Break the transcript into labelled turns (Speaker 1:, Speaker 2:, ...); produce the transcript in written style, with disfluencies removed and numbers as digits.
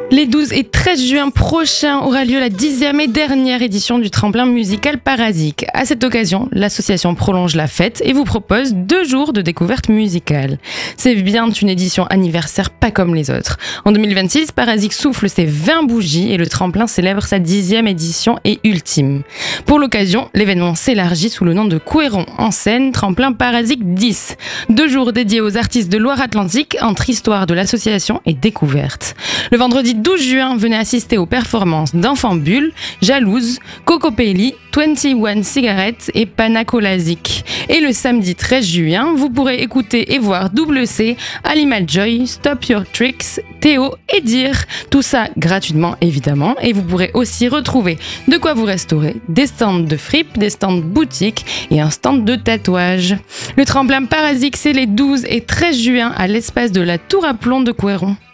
Speaker 1: Les 12 et 13 juin prochains aura lieu la 10e et dernière édition du tremplin musical Parasique. À cette occasion, l'association prolonge la fête et vous propose 2 jours de découverte musicale. C'est bien une édition anniversaire pas comme les autres. En 2026, Parasique souffle ses 20 bougies et le tremplin célèbre sa 10e édition et ultime. Pour l'occasion, l'événement s'élargit sous le nom de Couëron en scène, tremplin Parasique 10. 2 jours dédiés aux artistes de Loire-Atlantique entre histoire de l'association et découverte. Le vendredi 12 juin, venez assister aux performances d'Enfant Bulle, Jalouse, Coco Pelli, 21 Cigarettes et Panacolazic. Et le samedi 13 juin, vous pourrez écouter et voir Double C, Animal Joy, Stop Your Tricks, Théo et Dire. Tout ça gratuitement évidemment. Et vous pourrez aussi retrouver de quoi vous restaurer, des stands de fripes, des stands boutiques et un stand de tatouage. Le tremplin Parasique, c'est les 12 et 13 juin à l'espace de la Tour à Plomb de Couëron.